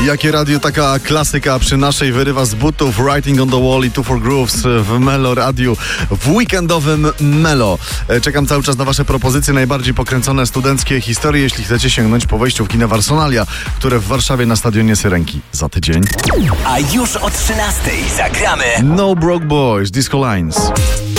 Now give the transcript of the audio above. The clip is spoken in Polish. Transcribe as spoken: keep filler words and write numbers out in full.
Jakie radio, taka klasyka przy naszej wyrywa z butów. Writing on the Wall i Two for Grooves w Melo Radiu, w weekendowym Melo. Czekam cały czas na wasze propozycje, najbardziej pokręcone studenckie historie, jeśli chcecie sięgnąć po wejściu w kina Arsonalia, które w Warszawie na stadionie Syrenki za tydzień. A już o trzynastej zagramy No Broke Boys, Disco Lines.